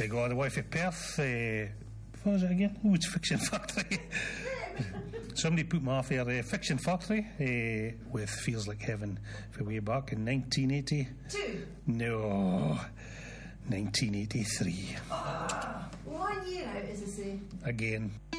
They go all the way for Perth. What was it again? Oh, it's Fiction Factory. Somebody put me off there. Fiction Factory with Feels Like Heaven for way back in 1982. No, 1983. 1 year out, as I say. Again.